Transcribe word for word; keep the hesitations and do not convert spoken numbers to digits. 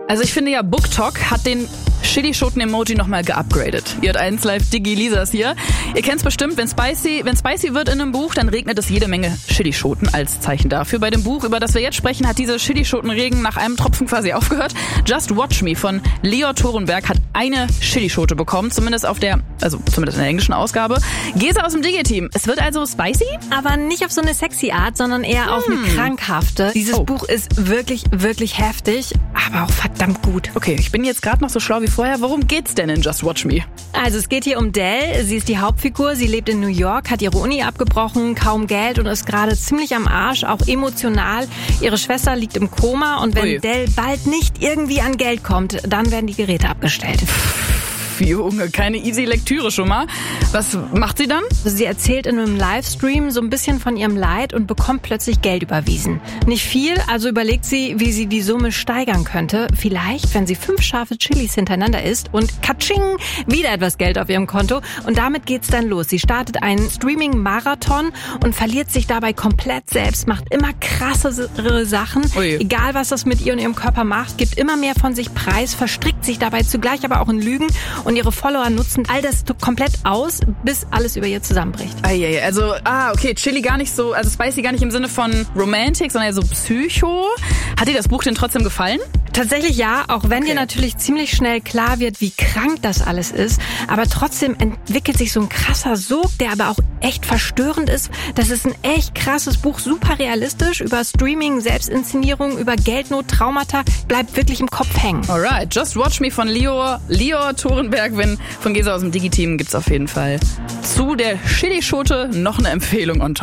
Also ich finde ja, BookTok hat den Chilischoten-Emoji nochmal geupgradet. Ihr habt eins live Digi Lisas hier. Ihr kennt's bestimmt, wenn spicy, wenn spicy wird in einem Buch, dann regnet es jede Menge Chilischoten als Zeichen dafür. Bei dem Buch, über das wir jetzt sprechen, hat diese Chilischotenregen nach einem Tropfen quasi aufgehört. Just Watch Me von Leo Torenberg hat eine Chilischote bekommen, zumindest auf der, also zumindest in der englischen Ausgabe. Gesa aus dem Digi-Team. Es wird also spicy? Aber nicht auf so eine sexy Art, sondern eher hm. auf eine krankhafte. Dieses oh. Buch ist wirklich, wirklich heftig, aber auch verdammt gut. Okay, ich bin jetzt gerade noch so schlau wie vorher. Worum geht's denn in Just Watch Me? Also es geht hier um Dell. Sie ist die Hauptfigur. Sie lebt in New York, hat ihre Uni abgebrochen, kaum Geld und ist gerade ziemlich am Arsch, auch emotional. Ihre Schwester liegt im Koma und wenn Ui. Dell bald nicht irgendwie an Geld kommt, dann werden die Geräte abgestellt. Junge, keine easy Lektüre schon mal. Was macht sie dann? Sie erzählt in einem Livestream so ein bisschen von ihrem Leid und bekommt plötzlich Geld überwiesen. Nicht viel, also überlegt sie, wie sie die Summe steigern könnte. Vielleicht, wenn sie fünf scharfe Chilis hintereinander isst und katsching, wieder etwas Geld auf ihrem Konto. Und damit geht's dann los. Sie startet einen Streaming-Marathon und verliert sich dabei komplett selbst, macht immer krassere Sachen. Ui. Egal, was das mit ihr und ihrem Körper macht, gibt immer mehr von sich preis, verstrickt sich dabei zugleich aber auch in Lügen. Und ihre Follower nutzen all das komplett aus, bis alles über ihr zusammenbricht. Eieiei, also, ah, okay, Chili gar nicht so, also spicy gar nicht im Sinne von Romantic, sondern eher so Psycho. Hat dir das Buch denn trotzdem gefallen? Tatsächlich ja, auch wenn okay. dir natürlich ziemlich schnell klar wird, wie krank das alles ist. Aber trotzdem entwickelt sich so ein krasser Sog, der aber auch echt verstörend ist. Das ist ein echt krasses Buch, super realistisch, über Streaming, Selbstinszenierung, über Geldnot, Traumata, bleibt wirklich im Kopf hängen. Alright, Just Watch Me von Leo, Leo Torenberg, wenn von Gesa aus dem Digi-Team gibt's auf jeden Fall zu der Chilischote noch eine Empfehlung on top.